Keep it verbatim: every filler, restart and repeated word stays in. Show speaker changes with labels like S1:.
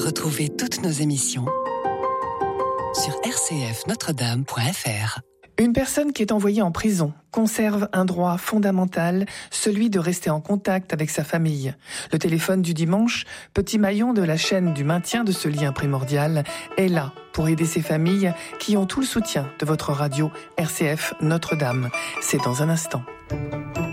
S1: Retrouvez toutes nos émissions sur r c f notre dame point f r.
S2: Une personne qui est envoyée en prison conserve un droit fondamental, celui de rester en contact avec sa famille. Le téléphone du dimanche, petit maillon de la chaîne du maintien de ce lien primordial, est là pour aider ces familles qui ont tout le soutien de votre radio R C F Notre-Dame. C'est dans un instant.